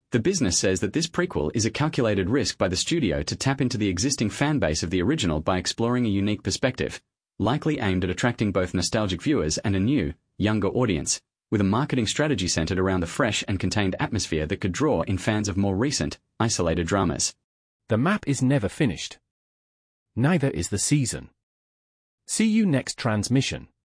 The business says that this prequel is a calculated risk by the studio to tap into the existing fan base of the original by exploring a unique perspective, likely aimed at attracting both nostalgic viewers and a new, younger audience, with a marketing strategy centered around the fresh and contained atmosphere that could draw in fans of more recent, isolated dramas. The map is never finished. Neither is the season. See you next transmission.